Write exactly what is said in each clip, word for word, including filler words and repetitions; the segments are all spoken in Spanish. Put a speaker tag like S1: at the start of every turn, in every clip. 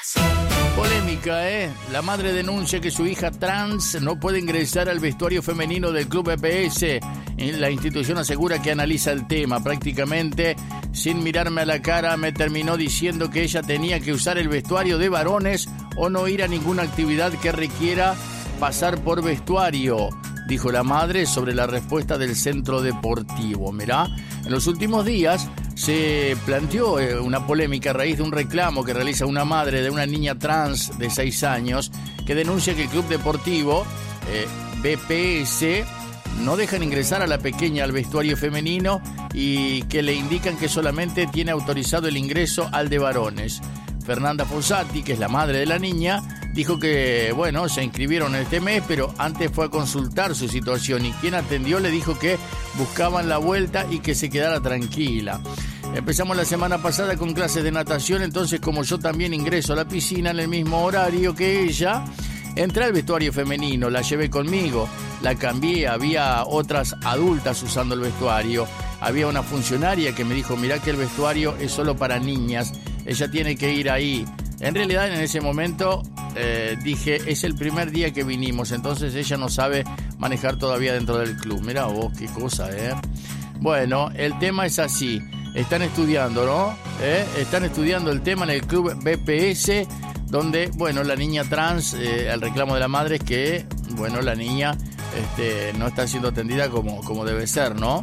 S1: Polémica, ¿eh? La madre denuncia que su hija trans no puede ingresar al vestuario femenino del Club B P S. La institución asegura que analiza el tema. Prácticamente, sin mirarme a la cara, me terminó diciendo que ella tenía que usar el vestuario de varones o no ir a ninguna actividad que requiera pasar por vestuario, dijo la madre sobre la respuesta del centro deportivo. Mirá, en los últimos días se planteó una polémica a raíz de un reclamo que realiza una madre de una niña trans de seis años que denuncia que el club deportivo eh, B P S no dejan ingresar a la pequeña al vestuario femenino y que le indican que solamente tiene autorizado el ingreso al de varones. Fernanda Fossati, que es la madre de la niña, dijo que, bueno, se inscribieron este mes, pero antes fue a consultar su situación y quien atendió le dijo que buscaban la vuelta y que se quedara tranquila. Empezamos la semana pasada con clases de natación, entonces como yo también ingreso a la piscina en el mismo horario que ella, entré al vestuario femenino, la llevé conmigo, la cambié, había otras adultas usando el vestuario, había una funcionaria que me dijo, mirá que el vestuario es solo para niñas, ella tiene que ir ahí. En realidad en ese momento eh, dije, es el primer día que vinimos, entonces ella no sabe manejar todavía dentro del club. Mirá vos, qué cosa, ¿eh? Bueno, el tema es así, están estudiando, ¿no? ¿Eh? Están estudiando el tema en el club B P S, donde, bueno, la niña trans, eh, el reclamo de la madre es que, bueno, la niña este, no está siendo atendida como, como debe ser, ¿no?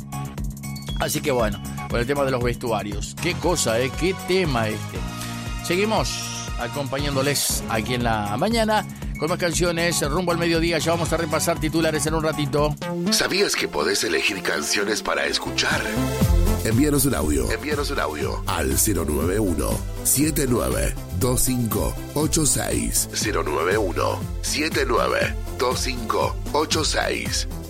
S1: Así que bueno, con el tema de los vestuarios. Qué cosa, ¿eh? Qué tema este. Seguimos acompañándoles aquí en la mañana con más canciones rumbo al mediodía. Ya vamos a repasar titulares en un ratito.
S2: ¿Sabías que podés elegir canciones para escuchar? Envíanos un audio. Envíanos un audio al cero nueve uno, siete nueve dos cinco ocho seis. cero nueve uno, siete nueve dos cinco ocho seis.